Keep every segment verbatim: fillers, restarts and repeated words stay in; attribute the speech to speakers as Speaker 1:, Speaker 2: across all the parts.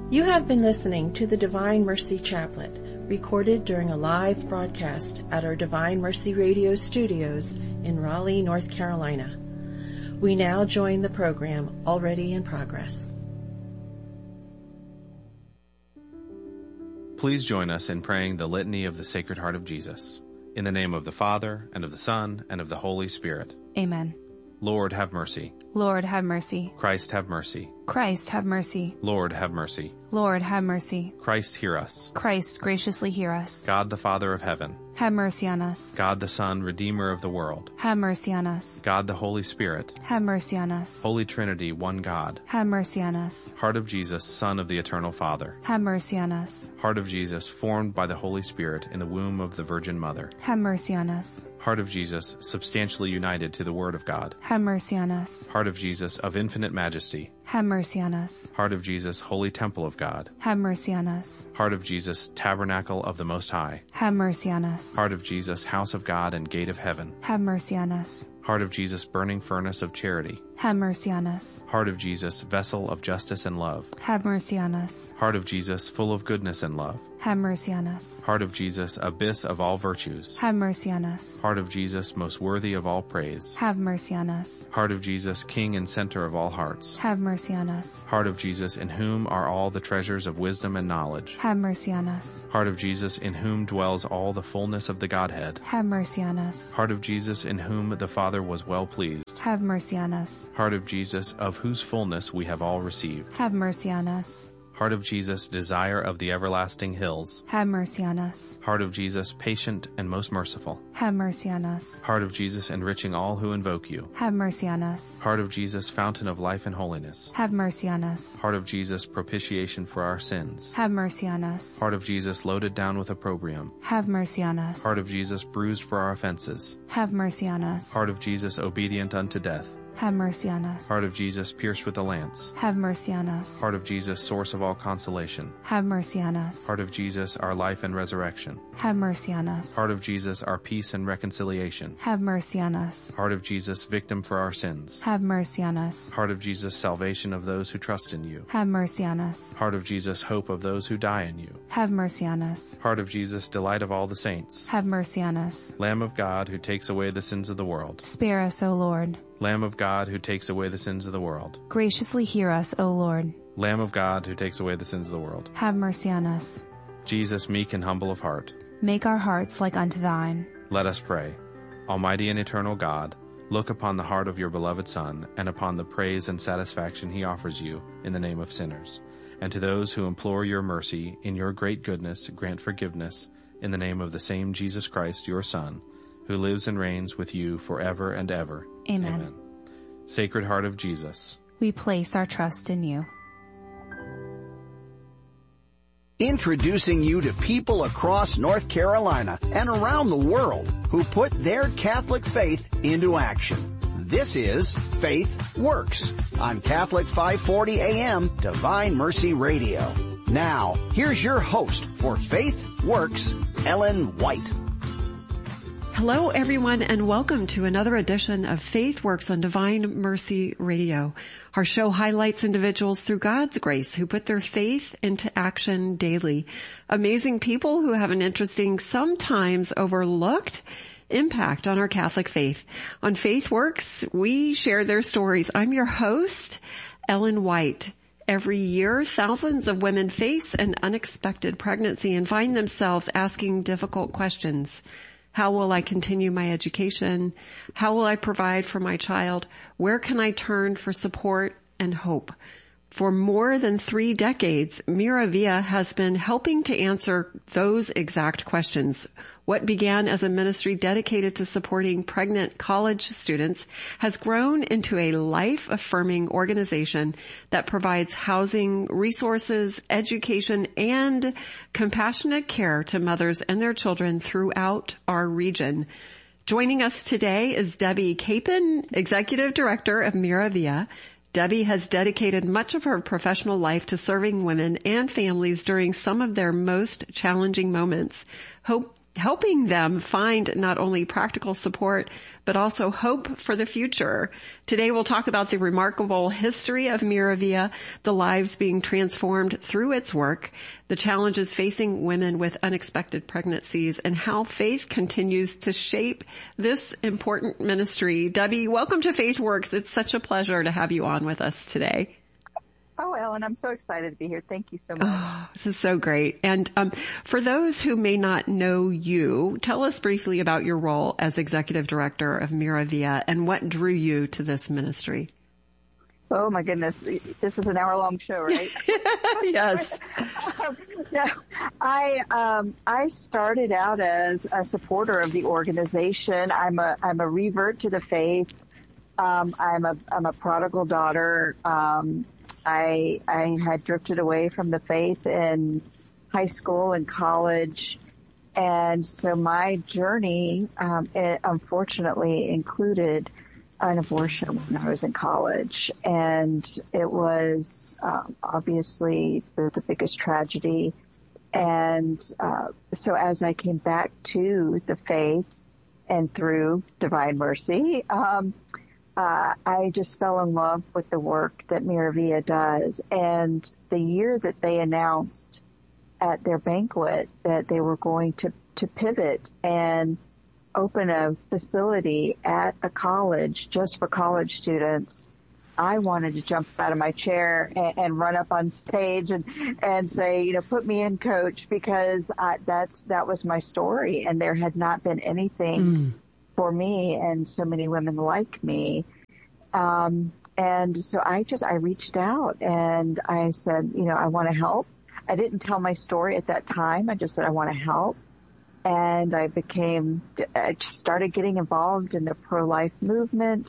Speaker 1: You have been listening to the Divine Mercy Chaplet, recorded during a live broadcast at our Divine Mercy Radio studios in Raleigh, North Carolina. We now join the program already in progress.
Speaker 2: Please join us in praying the Litany of the Sacred Heart of Jesus. In the name of the Father, and of the Son, and of the Holy Spirit.
Speaker 3: Amen.
Speaker 2: Lord, have mercy.
Speaker 3: Lord, have mercy.
Speaker 2: Christ, have mercy.
Speaker 3: Christ, have mercy.
Speaker 2: Lord, have mercy.
Speaker 3: Lord, have mercy.
Speaker 2: Christ, hear us.
Speaker 3: Christ, graciously hear us.
Speaker 2: God the Father of heaven.
Speaker 3: Have mercy on us.
Speaker 2: God the Son, Redeemer of the world.
Speaker 3: Have mercy on us.
Speaker 2: God the Holy Spirit.
Speaker 3: Have mercy on us.
Speaker 2: Holy Trinity, one God.
Speaker 3: Have mercy on us.
Speaker 2: Heart of Jesus, Son of the Eternal Father.
Speaker 3: Have mercy on us.
Speaker 2: Heart of Jesus, formed by the Holy Spirit in the womb of the Virgin Mother.
Speaker 3: Have mercy on us.
Speaker 2: Heart of Jesus, substantially united to the Word of God.
Speaker 3: Have mercy on us.
Speaker 2: Heart of Jesus, of infinite majesty.
Speaker 3: Have mercy on us.
Speaker 2: Heart of Jesus, holy temple of God.
Speaker 3: Have mercy on us.
Speaker 2: Heart of Jesus, tabernacle of the Most High.
Speaker 3: Have mercy on us.
Speaker 2: Heart of Jesus, house of God and gate of heaven.
Speaker 3: Have mercy on us.
Speaker 2: Heart of Jesus, burning furnace of charity.
Speaker 3: Have mercy on us.
Speaker 2: Heart of Jesus, vessel of justice and love.
Speaker 3: Have mercy on us.
Speaker 2: Heart of Jesus, full of goodness and love.
Speaker 3: Have mercy on us.
Speaker 2: Heart of Jesus, abyss of all virtues.
Speaker 3: Have mercy on us.
Speaker 2: Heart of Jesus, most worthy of all praise.
Speaker 3: Have mercy on us.
Speaker 2: Heart of Jesus, King and center of all hearts.
Speaker 3: Have mercy on us.
Speaker 2: Heart of Jesus, in whom are all the treasures of wisdom and knowledge.
Speaker 3: Have mercy on us.
Speaker 2: Heart of Jesus, in whom dwells all the fullness of the Godhead.
Speaker 3: Have mercy on us.
Speaker 2: Heart of Jesus, in whom the Father was well pleased.
Speaker 3: Have mercy on us.
Speaker 2: Heart of Jesus, of whose fullness we have all received.
Speaker 3: Have mercy on us.
Speaker 2: Heart of Jesus, desire of the everlasting hills.
Speaker 3: Have mercy on us.
Speaker 2: Heart of Jesus, patient and most merciful.
Speaker 3: Have mercy on us.
Speaker 2: Heart of Jesus, enriching all who invoke you.
Speaker 3: Have mercy on us.
Speaker 2: Heart of Jesus, fountain of life and holiness.
Speaker 3: Have mercy on us.
Speaker 2: Heart of Jesus, propitiation for our sins.
Speaker 3: Have mercy on us.
Speaker 2: Heart of Jesus, loaded down with opprobrium.
Speaker 3: Have mercy on us.
Speaker 2: Heart of Jesus, bruised for our offenses.
Speaker 3: Have mercy on us.
Speaker 2: Heart of Jesus, obedient unto death.
Speaker 3: Have mercy on us.
Speaker 2: Heart of Jesus, pierced with a lance.
Speaker 3: Have mercy on us.
Speaker 2: Heart of Jesus, source of all consolation.
Speaker 3: Have mercy on us.
Speaker 2: Heart of Jesus, our life and resurrection.
Speaker 3: Have mercy on us.
Speaker 2: Heart of Jesus, our peace and reconciliation.
Speaker 3: Have mercy on us.
Speaker 2: Heart of Jesus, victim for our sins.
Speaker 3: Have mercy on us.
Speaker 2: Heart of Jesus, salvation of those who trust in you.
Speaker 3: Have mercy on us.
Speaker 2: Heart of Jesus, hope of those who die in you.
Speaker 3: Have mercy on us.
Speaker 2: Heart of Jesus, delight of all the saints.
Speaker 3: Have mercy on us.
Speaker 2: Lamb of God, who takes away the sins of the world.
Speaker 3: Spare us, O Lord.
Speaker 2: Lamb of God, who takes away the sins of the world.
Speaker 3: Graciously hear us, O Lord.
Speaker 2: Lamb of God, who takes away the sins of the world.
Speaker 3: Have mercy on us.
Speaker 2: Jesus, meek and humble of heart.
Speaker 3: Make our hearts like unto thine.
Speaker 2: Let us pray. Almighty and eternal God, look upon the heart of your beloved Son, and upon the praise and satisfaction he offers you in the name of sinners. And to those who implore your mercy, in your great goodness, grant forgiveness, in the name of the same Jesus Christ, your Son, who lives and reigns with you forever and ever.
Speaker 3: Amen.
Speaker 2: Amen. Sacred Heart of Jesus,
Speaker 3: we place our trust in you.
Speaker 4: Introducing you to people across North Carolina and around the world who put their Catholic faith into action. This is Faith Works on Catholic five forty A M Divine Mercy Radio. Now, here's your host for Faith Works, Ellen White.
Speaker 5: Hello, everyone, and welcome to another edition of Faith Works on Divine Mercy Radio. Our show highlights individuals through God's grace who put their faith into action daily. Amazing people who have an interesting, sometimes overlooked impact on our Catholic faith. On Faith Works, we share their stories. I'm your host, Ellen White. Every year, thousands of women face an unexpected pregnancy and find themselves asking difficult questions. How will I continue my education? How will I provide for my child? Where can I turn for support and hope? For more than three decades, Miravia has been helping to answer those exact questions. What began as a ministry dedicated to supporting pregnant college students has grown into a life-affirming organization that provides housing, resources, education, and compassionate care to mothers and their children throughout our region. Joining us today is Debbie Capon, Executive Director of Miravia. Debbie has dedicated much of her professional life to serving women and families during some of their most challenging moments. Hope helping them find not only practical support, but also hope for the future. Today we'll talk about the remarkable history of Miravia, the lives being transformed through its work, the challenges facing women with unexpected pregnancies, and how faith continues to shape this important ministry. Debbie, welcome to FaithWorks. It's such a pleasure to have you on with us today.
Speaker 6: Oh, Ellen, I'm so excited to be here. Thank you so much.
Speaker 5: Oh, this is so great. And um, for those who may not know you, tell us briefly about your role as executive director of Miravia and what drew you to this ministry.
Speaker 6: Oh, my goodness. This is an hour-long show, right?
Speaker 5: Yes.
Speaker 6: um, no, I um, I started out as a supporter of the organization. I'm a I'm a revert to the faith. Um, I'm a I'm a prodigal daughter. Um, I I had drifted away from the faith in high school and college, and so my journey, um, it unfortunately included an abortion when I was in college, and it was um, obviously the, the biggest tragedy. And uh, so as I came back to the faith and through Divine Mercy, um, Uh, I just fell in love with the work that Miravia does. And the year that they announced at their banquet that they were going to, to pivot and open a facility at a college just for college students, I wanted to jump out of my chair and, and run up on stage and, and say, you know, put me in, coach, because I, that's, that was my story. And there had not been anything mm. for me and so many women like me. Um, and so I just, I reached out and I said, you know, I want to help. I didn't tell my story at that time. I just said, I want to help. And I became, I just started getting involved in the pro-life movement.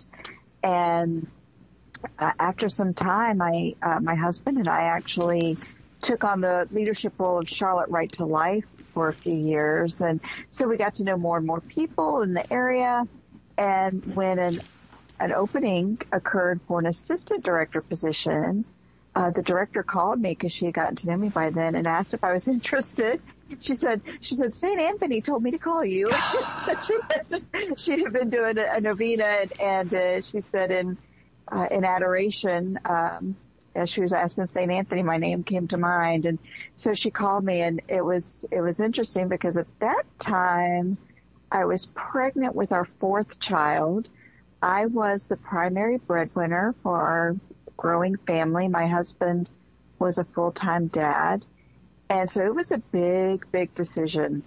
Speaker 6: And uh, after some time, I, uh, my husband and I actually took on the leadership role of Charlotte Right to Life for a few years. And so we got to know more and more people in the area. And when an, an opening occurred for an assistant director position, uh, the director called me because she had gotten to know me by then and asked if I was interested. She said, she said, Saint Anthony told me to call you. she, she had been doing a, a novena and, and uh, she said in, uh, in adoration, um, as she was asking Saint Anthony, my name came to mind. And so she called me, and it was, it was interesting because at that time I was pregnant with our fourth child. I was the primary breadwinner for our growing family. My husband was a full-time dad. And so it was a big, big decision,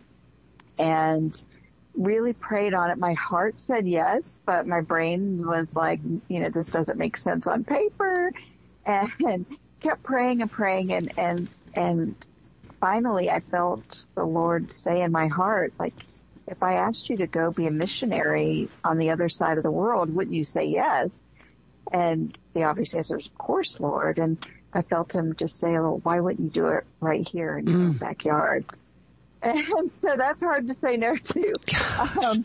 Speaker 6: and really prayed on it. My heart said yes, but my brain was like, you know, this doesn't make sense on paper. And kept praying and praying, and, and, and finally I felt the Lord say in my heart, like, if I asked you to go be a missionary on the other side of the world, wouldn't you say yes? And the obvious answer is, of course, Lord. And I felt him just say, well, why wouldn't you do it right here in your mm. backyard? And so that's hard to say no to. Um,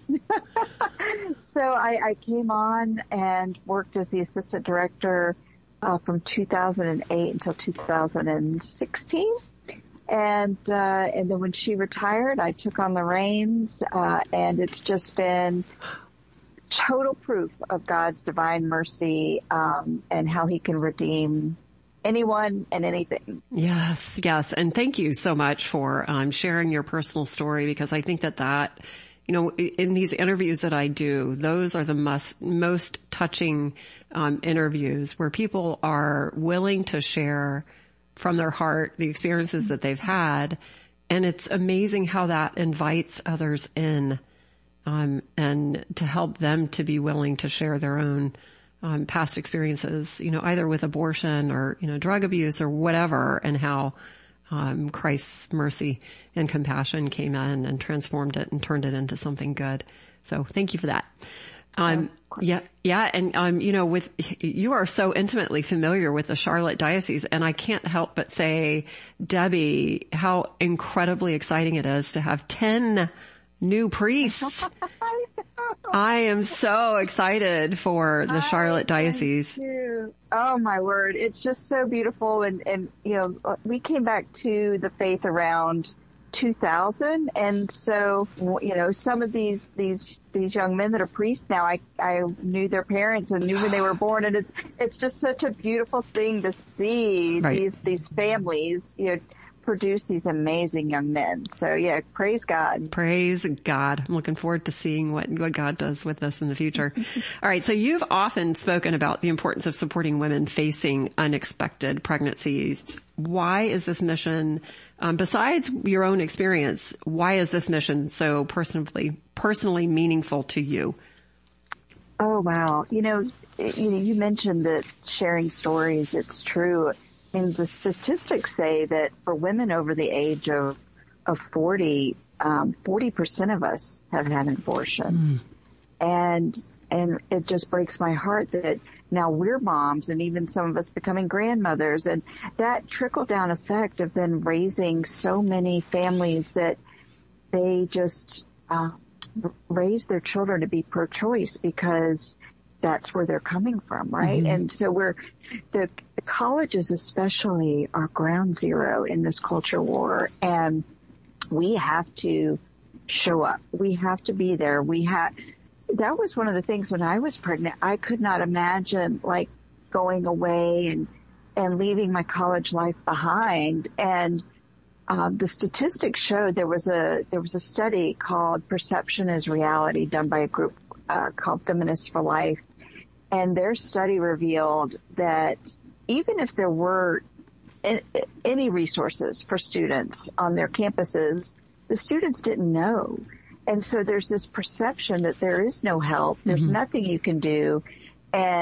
Speaker 6: so I, I came on and worked as the assistant director Uh, from two thousand eight until two thousand sixteen. And, uh, and then when she retired, I took on the reins, uh, and it's just been total proof of God's divine mercy, um, and how he can redeem anyone and anything.
Speaker 5: Yes, yes. And thank you so much for, um, sharing your personal story, because I think that that, you know, in these interviews that I do, those are the most, most touching um, interviews where people are willing to share from their heart the experiences that they've had. And it's amazing how that invites others in, um, and to help them to be willing to share their own um, past experiences, you know, either with abortion or, you know, drug abuse or whatever, and how Um, Christ's mercy and compassion came in and transformed it and turned it into something good. So thank you for that. Um, yeah, yeah. And, um, you know, with, you are so intimately familiar with the Charlotte Diocese, and I can't help but say, Debbie, how incredibly exciting it is to have ten new priests. I am so excited for the Charlotte Diocese.
Speaker 6: Oh my word. It's just so beautiful. And, and, you know, we came back to the faith around two thousand. And so, you know, some of these, these, these young men that are priests now, I, I knew their parents and knew when they were born. And it's, it's just such a beautiful thing to see
Speaker 5: right.
Speaker 6: these, these families, you know, produce these amazing young men. So yeah, praise God.
Speaker 5: Praise God. I'm looking forward to seeing what, what God does with us in the future. All right. So you've often spoken about the importance of supporting women facing unexpected pregnancies. Why is this mission, um, besides your own experience, why is this mission so personally, personally meaningful to you?
Speaker 6: Oh, wow. You know, you know, you mentioned that sharing stories, it's true. And the statistics say that for women over the age of of forty, um, forty percent of us have had an abortion. Mm. And and it just breaks my heart that now we're moms and even some of us becoming grandmothers. And that trickle-down effect of then raising so many families that they just uh, raise their children to be pro-choice because that's where they're coming from, right? Mm-hmm. And so we're, the, the colleges especially are ground zero in this culture war, and we have to show up. We have to be there. We have, that was one of the things when I was pregnant, I could not imagine like going away and, and leaving my college life behind. And, um, the statistics showed there was a, there was a study called Perception is Reality done by a group, uh, called Feminists for Life. And their study revealed that even if there were any resources for students on their campuses, the students didn't know. And so there's this perception that there is no help, there's mm-hmm. nothing you can do. And